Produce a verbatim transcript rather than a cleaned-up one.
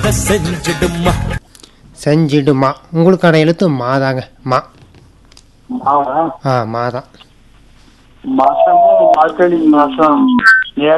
வேலை செஞ்சிடுமா. செஞ்சிடுமா. உங்களுக்கான எழுத்து மாதாங்க. மா. மாவா? ஆ மாதான். மாசமும் மார்கழி மாசம்